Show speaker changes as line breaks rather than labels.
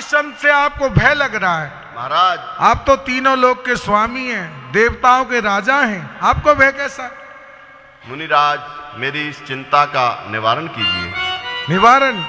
हरिश्चंद्र से आपको भय लग रहा है।
महाराज
आप तो तीनों लोक के स्वामी हैं, देवताओं के राजा हैं, आपको भय कैसा?
मुनिराज, मेरी इस चिंता का निवारण कीजिए।
निवारण?